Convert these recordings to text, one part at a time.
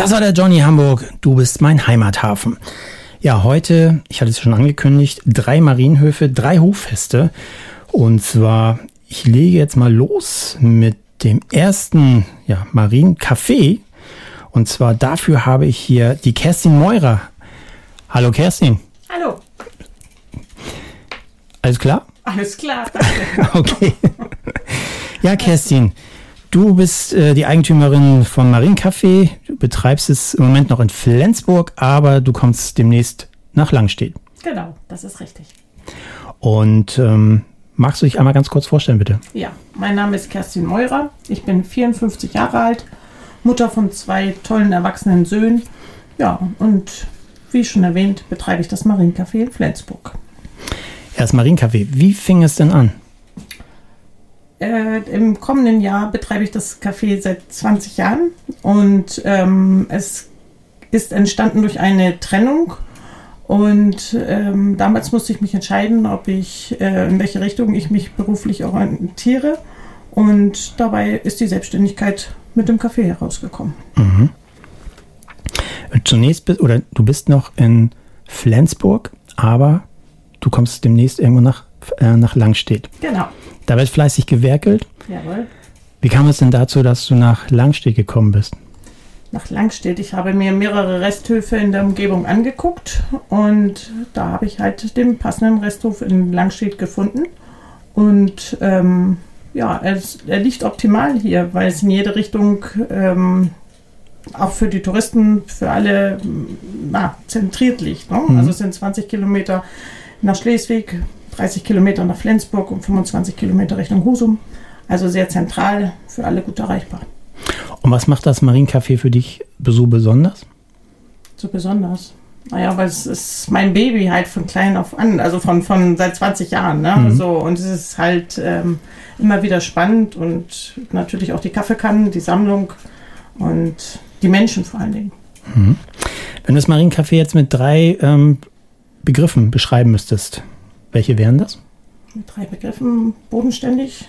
Das war der Johnny Hamburg. Du bist mein Heimathafen. Ja, heute, ich hatte es schon angekündigt, 3 Marienhöfe, 3 Hoffeste. Und zwar, ich lege jetzt mal los mit dem ersten Mariencafé. Und zwar dafür habe ich hier die Kerstin Meurer. Hallo Kerstin. Hallo. Alles klar? Alles klar, danke. Okay. Ja, Kerstin, du bist die Eigentümerin vom Mariencafé. Du betreibst es im Moment noch in Flensburg, aber du kommst demnächst nach Langstedt. Genau, das ist richtig. Und magst du dich einmal ganz kurz vorstellen, bitte? Ja, mein Name ist Kerstin Meurer. Ich bin 54 Jahre alt, Mutter von 2 tollen erwachsenen Söhnen. Ja, und wie schon erwähnt, betreibe ich das Mariencafé in Flensburg. Ja, das Mariencafé, wie fing es denn an? Im kommenden Jahr betreibe ich das Café seit 20 Jahren und es ist entstanden durch eine Trennung und damals musste ich mich entscheiden, ob ich in welche Richtung ich mich beruflich orientiere, und dabei ist die Selbstständigkeit mit dem Café herausgekommen. Mhm. Zunächst du bist noch in Flensburg, aber du kommst demnächst irgendwo nach Langstedt. Genau. Da wird fleißig gewerkelt. Jawohl. Wie kam es denn dazu, dass du nach Langstedt gekommen bist? Nach Langstedt. Ich habe mir mehrere Resthöfe in der Umgebung angeguckt und da habe ich halt den passenden Resthof in Langstedt gefunden. Und er liegt optimal hier, weil es in jede Richtung, auch für die Touristen, für alle zentriert liegt. Ne? Mhm. Also es sind 20 Kilometer nach Schleswig, 30 Kilometer nach Flensburg und 25 Kilometer Richtung Husum. Also sehr zentral, für alle gut erreichbar. Und was macht das Mariencafé für dich so besonders? So besonders? Naja, weil es ist mein Baby halt von klein auf an, also von seit 20 Jahren. Ne? Mhm. So, und es ist halt immer wieder spannend und natürlich auch die Kaffeekannen, die Sammlung und die Menschen vor allen Dingen. Mhm. Wenn du das Mariencafé jetzt mit 3 Begriffen beschreiben müsstest, welche wären das? Mit 3 Begriffen: bodenständig,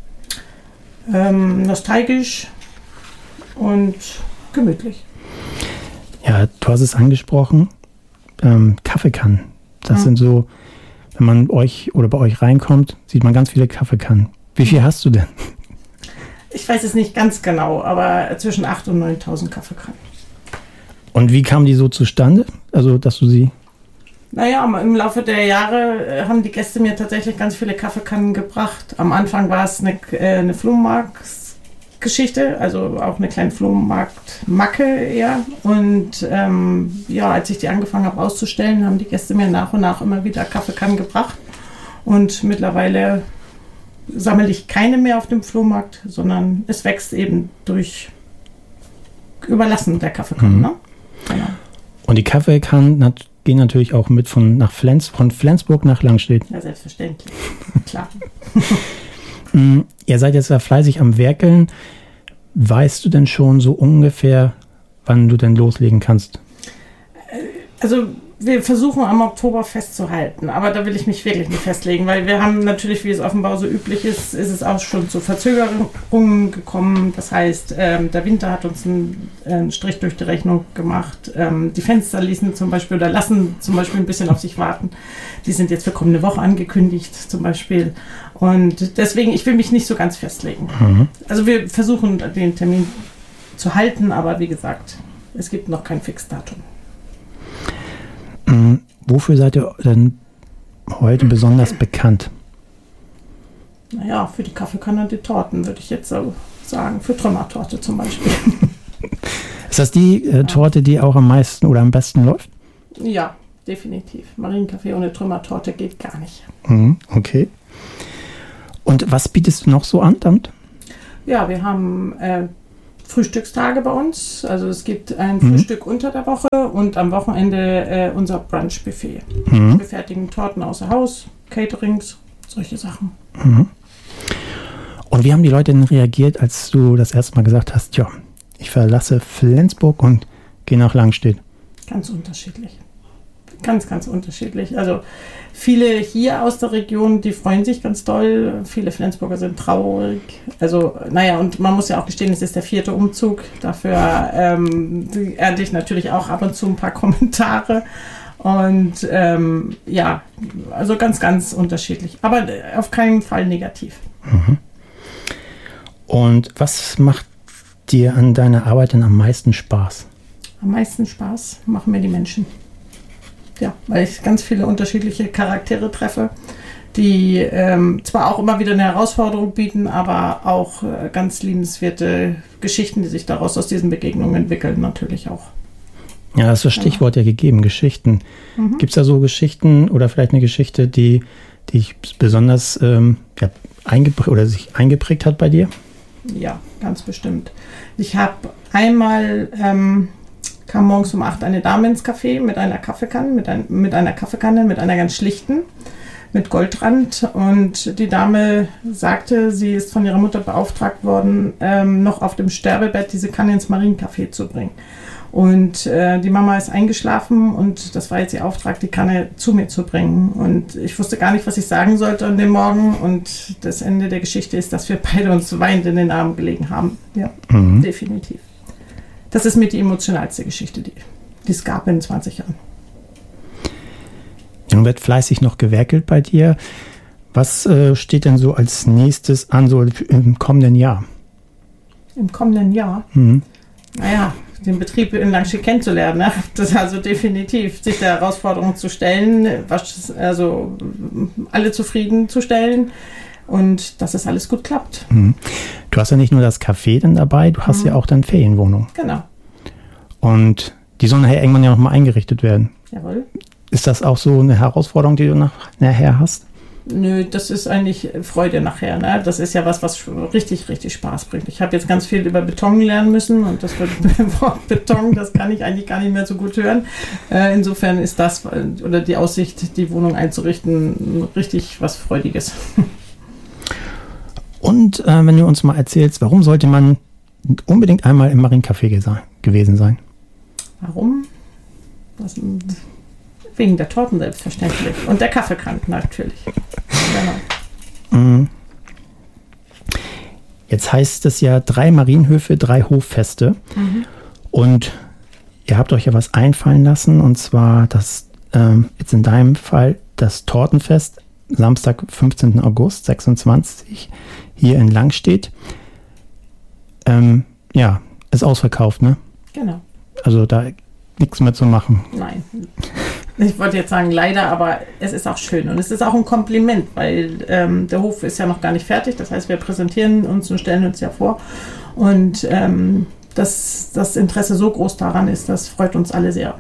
nostalgisch und gemütlich. Ja, du hast es angesprochen, Kaffeekannen. Das sind so, wenn man bei euch reinkommt, sieht man ganz viele Kaffeekannen. Wie viel hast du denn? Ich weiß es nicht ganz genau, aber zwischen 8.000 und 9.000 Kaffeekannen. Und wie kamen die so zustande? Also, dass du sie... Naja, im Laufe der Jahre haben die Gäste mir tatsächlich ganz viele Kaffeekannen gebracht. Am Anfang war es eine Flohmarktgeschichte, also auch eine kleine Flohmarktmacke eher. Und als ich die angefangen habe auszustellen, haben die Gäste mir nach und nach immer wieder Kaffeekannen gebracht. Und mittlerweile sammle ich keine mehr auf dem Flohmarkt, sondern es wächst eben durch Überlassen der Kaffeekannen. Mhm. Ne? Genau. Und die Kaffeekannen gehen natürlich auch mit von Flensburg nach Langstedt. Ja, selbstverständlich. Klar. Ihr seid jetzt da fleißig am Werkeln. Weißt du denn schon so ungefähr, wann du denn loslegen kannst? Also wir versuchen am Oktober festzuhalten, aber da will ich mich wirklich nicht festlegen, weil wir haben natürlich, wie es auf dem Bau so üblich ist, es auch schon zu Verzögerungen gekommen. Das heißt, der Winter hat uns einen Strich durch die Rechnung gemacht. Die Fenster lassen zum Beispiel ein bisschen auf sich warten. Die sind jetzt für kommende Woche angekündigt zum Beispiel. Und deswegen, ich will mich nicht so ganz festlegen. Mhm. Also wir versuchen den Termin zu halten, aber wie gesagt, es gibt noch kein Fixdatum. Wofür seid ihr denn heute besonders bekannt? Naja, für die Kaffeekanne und die Torten, würde ich jetzt so sagen. Für Trümmertorte zum Beispiel. Ist das die Torte, die auch am meisten oder am besten läuft? Ja, definitiv. Marienkaffee ohne Trümmertorte geht gar nicht. Okay. Und was bietest du noch so an damit? Ja, wir haben Frühstückstage bei uns. Also es gibt ein Frühstück unter der Woche und am Wochenende unser Brunch-Buffet. Wir fertigen Torten außer Haus, Caterings, solche Sachen. Und wie haben die Leute denn reagiert, als du das erste Mal gesagt hast, ja, ich verlasse Flensburg und gehe nach Langstedt? Ganz unterschiedlich. Ganz, ganz unterschiedlich. Also viele hier aus der Region, die freuen sich ganz doll. Viele Flensburger sind traurig. Also, und man muss ja auch gestehen, es ist der 4. Umzug. Dafür ernte ich natürlich auch ab und zu ein paar Kommentare. Und also ganz, ganz unterschiedlich. Aber auf keinen Fall negativ. Mhm. Und was macht dir an deiner Arbeit denn am meisten Spaß? Am meisten Spaß machen mir die Menschen. Ja, weil ich ganz viele unterschiedliche Charaktere treffe, die zwar auch immer wieder eine Herausforderung bieten, aber auch ganz liebenswerte Geschichten, die sich daraus aus diesen Begegnungen entwickeln, natürlich auch. Ja, das ist das Stichwort ja gegeben, Geschichten. Mhm. Gibt es da so Geschichten oder vielleicht eine Geschichte, die dich besonders sich eingeprägt hat bei dir? Ja, ganz bestimmt. Ich habe einmal, kam morgens um 8 eine Dame ins Café mit einer Kaffeekanne, mit einer ganz schlichten, mit Goldrand. Und die Dame sagte, sie ist von ihrer Mutter beauftragt worden, noch auf dem Sterbebett diese Kanne ins Mariencafé zu bringen. Und die Mama ist eingeschlafen und das war jetzt ihr Auftrag, die Kanne zu mir zu bringen. Und ich wusste gar nicht, was ich sagen sollte an dem Morgen. Und das Ende der Geschichte ist, dass wir beide uns weinend in den Armen gelegen haben. Ja, definitiv. Das ist mit die emotionalste Geschichte, die es gab in 20 Jahren. Nun wird fleißig noch gewerkelt bei dir. Was steht denn so als nächstes an, so im kommenden Jahr? Im kommenden Jahr? Den Betrieb in Langstedt kennenzulernen. Ne? Das ist also definitiv, sich der Herausforderung zu stellen, alle zufriedenzustellen und dass es alles gut klappt. Du hast ja nicht nur das Café dann dabei, du hast ja auch dann Ferienwohnung. Genau. Und die sollen nachher irgendwann ja nochmal eingerichtet werden. Jawohl. Ist das auch so eine Herausforderung, die du nachher hast? Nö, das ist eigentlich Freude nachher. Ne? Das ist ja was richtig, richtig Spaß bringt. Ich habe jetzt ganz viel über Beton lernen müssen und das Wort Beton, das kann ich eigentlich gar nicht mehr so gut hören. Insofern ist das oder die Aussicht, die Wohnung einzurichten, richtig was Freudiges. Und wenn du uns mal erzählst, warum sollte man unbedingt einmal im Mariencafé gewesen sein? Warum? Wegen der Torten selbstverständlich. Und der Kaffeekanne natürlich. Genau. Jetzt heißt es ja 3 Marienhöfe, 3 Hoffeste. Und ihr habt euch ja was einfallen lassen. Und zwar jetzt in deinem Fall das Tortenfest, Samstag, 15. August, 26, hier in Langstedt. Ist ausverkauft, ne? Genau. Also da nichts mehr zu machen. Nein. Ich wollte jetzt sagen, leider, aber es ist auch schön. Und es ist auch ein Kompliment, weil der Hof ist ja noch gar nicht fertig. Das heißt, wir präsentieren uns und stellen uns ja vor. Und dass das Interesse so groß daran ist, das freut uns alle sehr.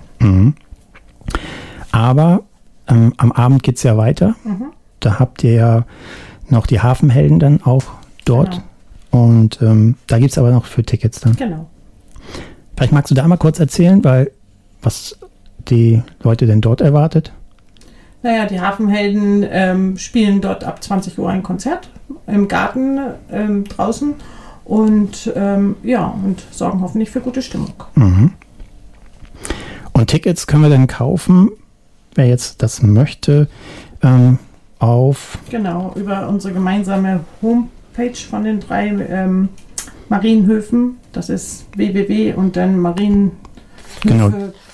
Aber am Abend geht es ja weiter. Da habt ihr ja noch die Hafenhelden dann auch dort. Genau. Und da gibt es aber noch für Tickets dann. Genau. Vielleicht magst du da mal kurz erzählen, was die Leute denn dort erwartet? Naja, die Hafenhelden spielen dort ab 20 Uhr ein Konzert im Garten draußen und und sorgen hoffentlich für gute Stimmung. Und Tickets können wir dann kaufen, wer jetzt das möchte, über unsere gemeinsame Homepage von den 3 Marienhöfen. Das ist www und dann Marienhöfe. Genau.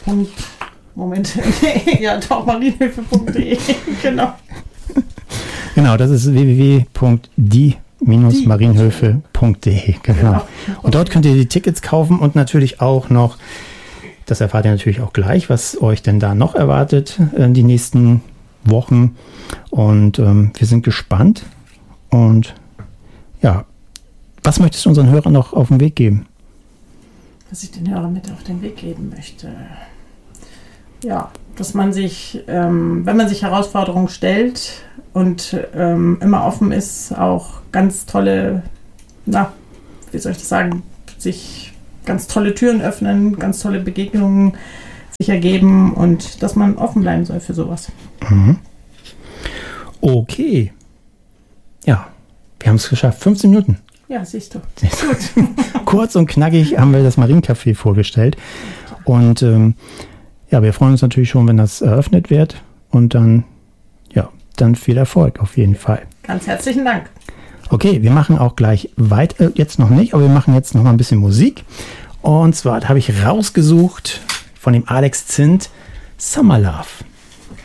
Marienhöfe.de. Genau. Genau, das ist www.die-marienhöfe.de. Genau. Und dort könnt ihr die Tickets kaufen und natürlich auch noch, das erfahrt ihr natürlich auch gleich, was euch denn da noch erwartet die nächsten Wochen. Und wir sind gespannt. Und ja, was möchtest du unseren Hörern noch auf den Weg geben? Was ich den Hörern mit auf den Weg geben möchte? Ja, dass man sich, wenn man sich Herausforderungen stellt und immer offen ist, auch ganz tolle, sich ganz tolle Türen öffnen, ganz tolle Begegnungen sich ergeben und dass man offen bleiben soll für sowas. Okay. Ja, wir haben es geschafft. 15 Minuten. Ja, siehst du. Kurz und knackig haben wir das Mariencafé vorgestellt. Und ja, wir freuen uns natürlich schon, wenn das eröffnet wird. Und dann, ja, dann viel Erfolg auf jeden Fall. Ganz herzlichen Dank. Okay, wir machen auch gleich weiter, jetzt noch nicht, aber wir machen jetzt noch mal ein bisschen Musik. Und zwar habe ich rausgesucht von dem Alex Zint Summer Love.